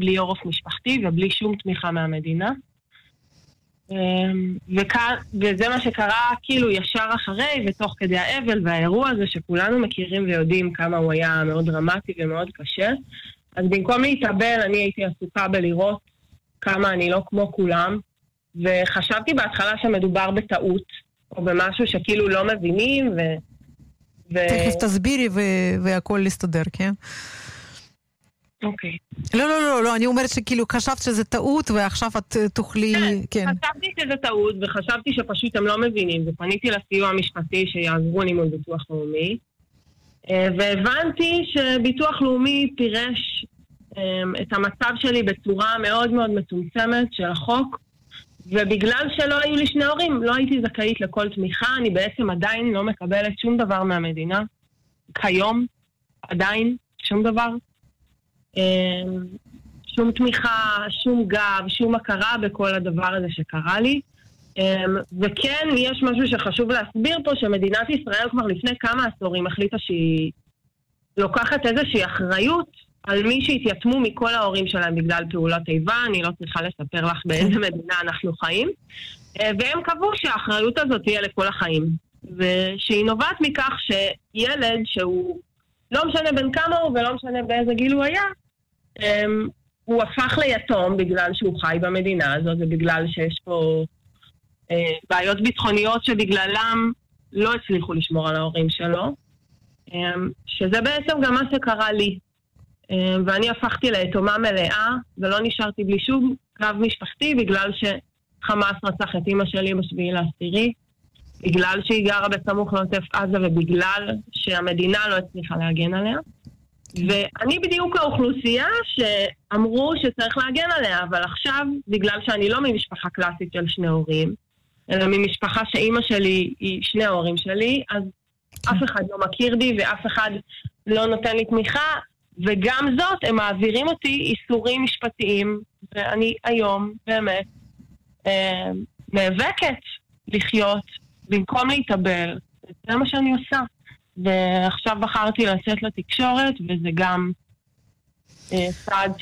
בלי עורף משפחתי ובלי שום תמיכה מהמדינה. וזה מה שקרה כאילו ישר אחרי ותוך כדי האבל והאירוע הזה שכולנו מכירים ויודעים כמה הוא היה מאוד דרמטי ומאוד קשה. אז במקום להתאבל אני הייתי עסוקה בלראות כמה אני לא כמו כולם, וחשבתי בהתחלה שמדובר בטעות או במשהו שכאילו לא מבינים תכף תסבירי והכל יסתדר, כן? אוקיי. לא, אני אומרת שכאילו חשבת שזה טעות ועכשיו את תוכלי... כן, חשבתי שזה טעות וחשבתי שפשוט הם לא מבינים, ופניתי לסיוע המשפטי שיעזרו לי מול ביטוח לאומי, והבנתי שביטוח לאומי פירש את המצב שלי בצורה מאוד מאוד מצומצמת של החוק, ובגלל שלא היו לי שני הורים, לא הייתי זכאית לכל תמיכה, אני בעצם עדיין לא מקבלת שום דבר מהמדינה, כיום, עדיין, שום דבר. שום תמיכה, שום גב, שום הכרה בכל הדבר הזה שקרה לי. וכן, יש משהו שחשוב להסביר פה, שמדינת ישראל כבר לפני כמה עשורים החליטה שהיא לוקחת איזושהי אחריות על מי שהתייתמו מכל ההורים שלהם בגלל פעולות איבה. אני לא צריכה לספר לך באיזה מדינה אנחנו חיים. והם קבעו שהאחריות הזאת תהיה לכל החיים. ושהיא נובעת מכך שילד שהוא לא משנה בין כמה הוא ולא משנה באיזה גיל הוא היה, הוא הפך ליתום בגלל שהוא חי במדינה הזאת, ובגלל שיש פה בעיות ביטחוניות שבגללם לא הצליחו לשמור על ההורים שלו, שזה בעצם גם מה שקרה לי. ואני הפכתי ליתומה מלאה, ולא נשארתי בלי שום קרב משפחתי, בגלל שחמאס רצח את אמא שלי ב7/10, בגלל שהיא גרה בסמוך לעוטף עזה, ובגלל שהמדינה לא הצליחה להגן עליה. ואני בדיוק האוכלוסייה שאמרו שצריך להגן עליה, אבל עכשיו, בגלל שאני לא ממשפחה קלאסית של שני הורים, אלא ממשפחה שאימא שלי היא שני ההורים שלי, אז אף אחד לא מכיר בי ואף אחד לא נותן לי תמיכה, וגם זאת, הם מעבירים אותי איסורים משפטיים, ואני היום באמת נאבקת לחיות במקום להתאבל. זה מה שאני עושה. ועכשיו בחרתי לצאת לתקשורת, וזה גם צעד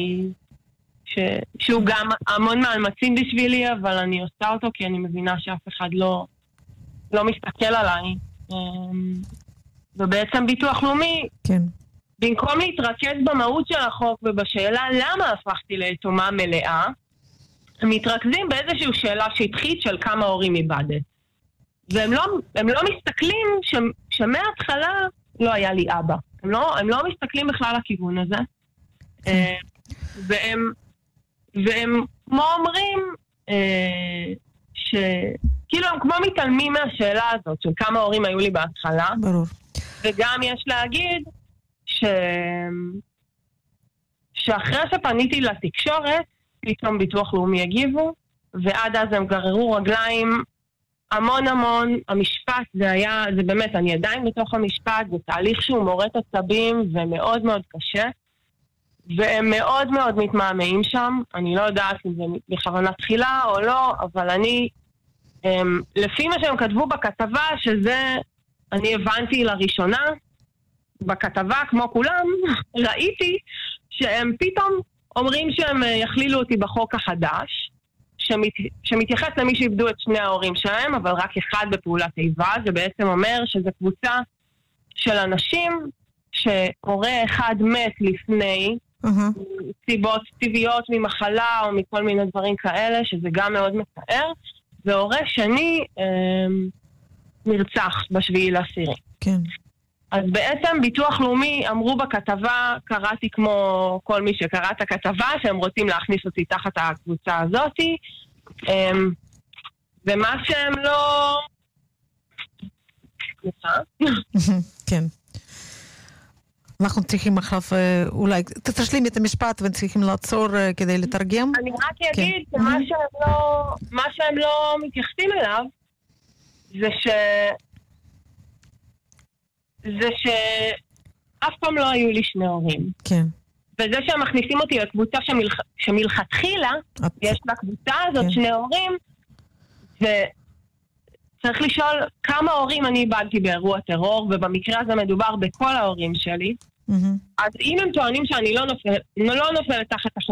שהוא גם המון מאמצים בשבילי, אבל אני עושה אותו כי אני מבינה שאף אחד לא מסתכל עליי. ובעצם ביטוח לאומי, כן. במקום להתרכז במהות של החוק ובשאלה למה הפכתי ליתומה מלאה, הם מתרכזים באיזושהי שאלה שטחית של כמה הורים איבדת. והם לא מסתכלים שמההתחלה לא היה לי אבא. הם לא מסתכלים בכלל לכיוון הזה. והם כמו אומרים, כאילו הם כמו מתעלמים מהשאלה הזאת של כמה הורים היו לי בהתחלה. ברור. וגם יש להגיד שאחרי שפניתי לתקשורת, פתאום ביטוח לאומי הגיבו, ועד אז הם גררו רגליים המון, המשפט זה באמת, אני עדיין בתוך המשפט, זה תהליך שהוא מורט עצבים ומאוד מאוד קשה, והם מאוד מאוד מתמהמהים שם, אני לא יודעת אם זה בכוונה תחילה או לא, אבל אני, לפי מה שהם כתבו בכתבה, שזה אני הבנתי לראשונה, בכתבה כמו כולם, ראיתי שהם פתאום אומרים שהם יכלילו אותי בחוק החדש, שמתייחס למי שאיבדו את שני ההורים שלהם, אבל רק אחד בפעולת איבה. זה בעצם אומר שזה קבוצה של אנשים שהורה אחד מת לפני, סיבות טבעיות ממחלה או מכל מיני דברים כאלה, שזה גם מאוד מצער, והורה שני נרצח ב7/10. כן. אז בעצם ביטוח לאומי אמרו בכתבה, קראתי כמו כל מי שקרא את הכתבה, שהם רוצים להכניס אותי תחת הקבוצה הזאת, ומה שהם לא... כן. אנחנו צריכים עכשיו, אולי, תשלים את המשפט וצריכים לעצור כדי לתרגם. אני רק אגיד שמה שהם לא מתייחסים אליו, זה שאף פעם לא היו לי שני הורים. כן. וזה שהם מכניסים אותי לקבוצה שמלכתחילה, יש לקבוצה הזאת שני הורים, וצריך לשאול כמה הורים אני איבדתי באירוע טרור, ובמקרה הזה מדובר בכל ההורים שלי. אז אם הם טוענים שאני לא נופלת תחת החוק